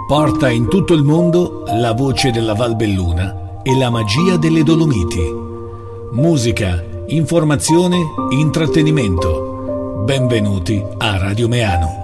Porta in tutto il mondo la voce della Valbelluna e la magia delle Dolomiti. Musica, informazione, intrattenimento. Benvenuti a Radio Meano.